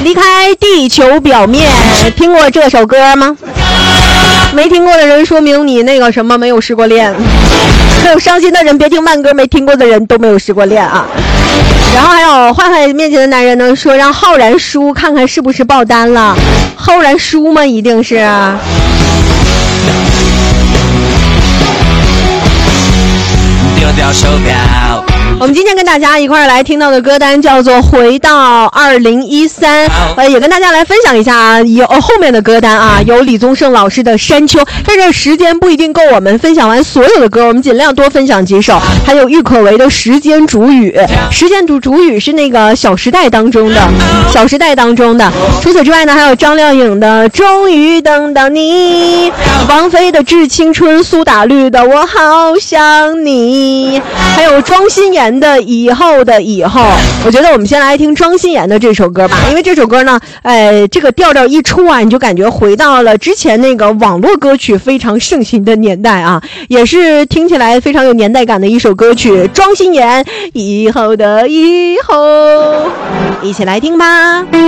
离开地球表面，听过这首歌吗？没听过的人说明你那个什么没有失过恋。还有伤心的人别听慢歌，没听过的人都没有失过恋啊。然后还有坏坏面前的男人呢，说让浩然输看看是不是爆单了。浩然输吗？一定是啊。 丢掉手表。 我们今天跟大家一块来听到的歌单叫做《回到2013》，也跟大家来分享一下有后面的歌单啊，有李宗盛老师的《山丘》，但是时间不一定够我们分享完所有的歌，我们尽量多分享几首。还有郁可唯的《时间煮雨》，时间煮雨是那个《小时代》当中的，除此之外呢，还有张靓颖的《终于等到你》，王菲的《致青春》，苏打绿的《我好想你》，还有庄心妍的以后的以后。我觉得我们先来听庄心妍的这首歌吧，因为这首歌呢这个调调一出啊，你就感觉回到了之前那个网络歌曲非常盛行的年代啊，也是听起来非常有年代感的一首歌曲。庄心妍以后的以后，一起来听吧。